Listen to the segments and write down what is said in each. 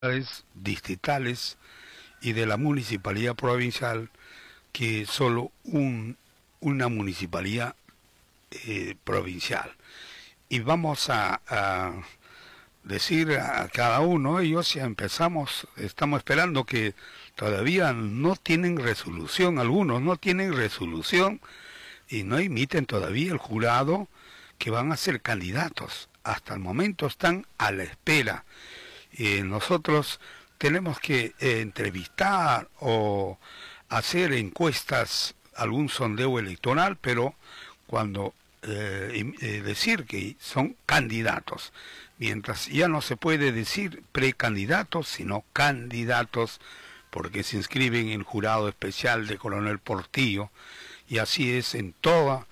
distritales y de la municipalidad provincial, que solo una municipalidad provincial. Y vamos a decir a cada uno de ellos, ya estamos esperando, que todavía no tienen resolución, algunos no tienen resolución y no emiten todavía el jurado que van a ser candidatos. Hasta el momento están a la espera. Nosotros tenemos que entrevistar o hacer encuestas, algún sondeo electoral, pero cuando decir que son candidatos, mientras ya no se puede decir precandidatos, sino candidatos, porque se inscriben en el jurado especial de Coronel Portillo, y así es en todo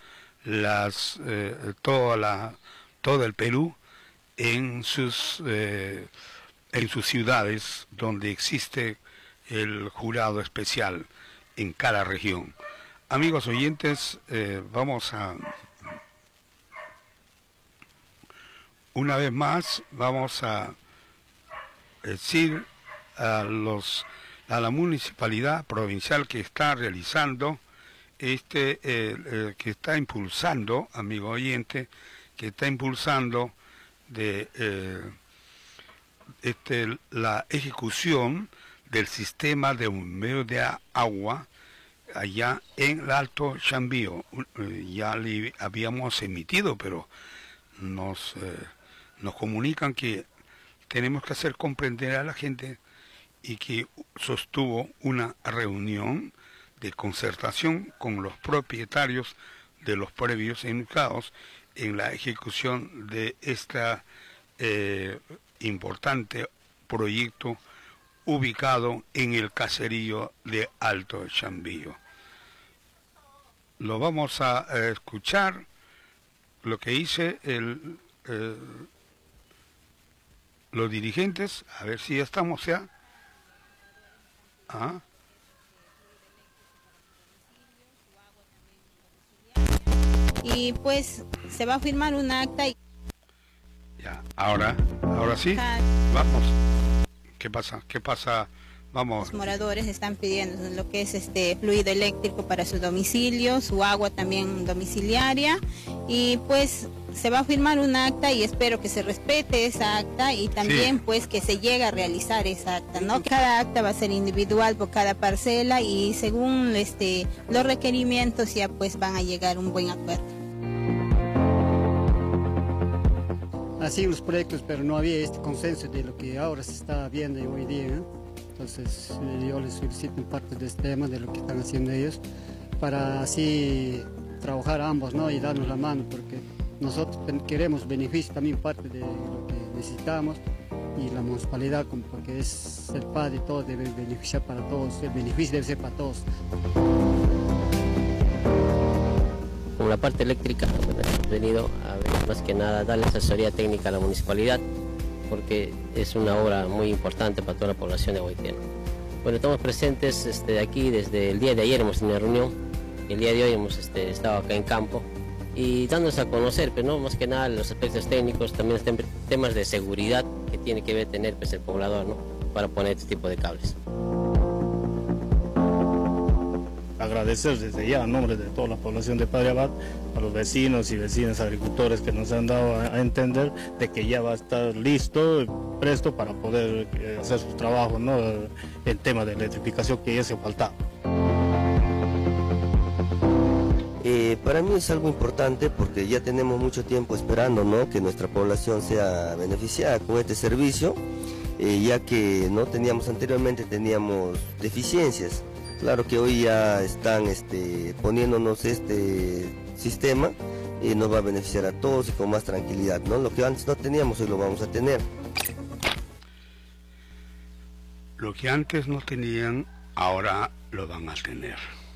el Perú, en sus ciudades donde existe el jurado especial en cada región. Amigos oyentes, una vez más vamos a decir a la municipalidad provincial que está realizando que está impulsando, amigo oyente, que está impulsando la ejecución del sistema de bombeo de agua allá en el Alto Chambío. Ya le habíamos emitido, pero nos comunican que tenemos que hacer comprender a la gente, y que sostuvo una reunión de concertación con los propietarios de los predios indicados en la ejecución de este importante proyecto ubicado en el caserío de Alto Chambío. Lo vamos a escuchar, lo que dice los dirigentes, a ver si ya estamos ya. Y pues se va a firmar un acta y... Ya, ahora sí, vamos. ¿Qué pasa? Vamos. Los moradores están pidiendo lo que es fluido eléctrico para su domicilio, su agua también domiciliaria, y pues se va a firmar un acta y espero que se respete esa acta, y también sí, pues que se llegue a realizar esa acta, ¿no? Cada acta va a ser individual por cada parcela, y según los requerimientos ya pues van a llegar a un buen acuerdo. Así los proyectos, pero no había este consenso de lo que ahora se está viendo hoy día, ¿no? Entonces yo les solicito un parte de este tema, de lo que están haciendo ellos, para así trabajar ambos, ¿no? Y darnos la mano, porque nosotros queremos beneficio también, parte de lo que necesitamos, y la municipalidad, porque es el padre, todo debe beneficiar para todos, el beneficio debe ser para todos. Con la parte eléctrica hemos venido a ver más que nada darle asesoría técnica a la municipalidad, porque es una obra muy importante para toda la población de Guaitiano. Bueno, estamos presentes aquí desde el día de ayer, hemos tenido una reunión, el día de hoy hemos estado acá en campo y dándonos a conocer, pero no más que nada los aspectos técnicos, también los temas de seguridad que tiene que tener pues, el poblador, ¿no? Para poner este tipo de cables. Agradecer desde ya, en nombre de toda la población de Padre Abad, a los vecinos y vecinas agricultores que nos han dado a entender de que ya va a estar listo, presto para poder hacer su trabajo, ¿no? El tema de electrificación que ya se faltaba. Para mí es algo importante porque ya tenemos mucho tiempo esperando, ¿no? Que nuestra población sea beneficiada con este servicio, ya que no teníamos anteriormente, teníamos deficiencias. Claro que hoy ya están poniéndonos este sistema y nos va a beneficiar a todos y con más tranquilidad, ¿no? Lo que antes no teníamos, hoy lo vamos a tener. Lo que antes no tenían, ahora lo van a tener.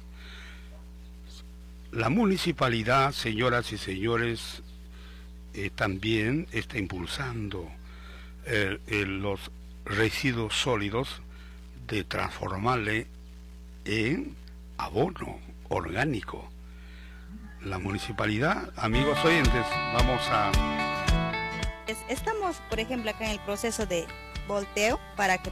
La municipalidad, señoras y señores, también está impulsando los residuos sólidos, de transformarle en abono orgánico. La municipalidad, amigos oyentes, vamos a... Estamos, por ejemplo, acá en el proceso de volteo para que